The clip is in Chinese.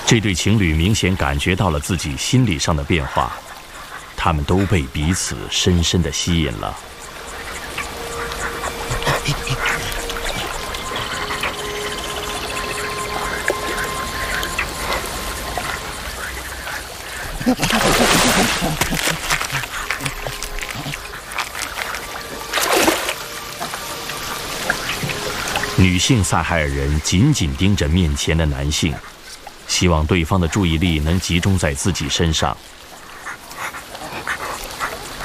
这对情侣明显感觉到了自己心理上的变化，他们都被彼此深深地吸引了。女性萨海尔人紧紧盯着面前的男性，希望对方的注意力能集中在自己身上。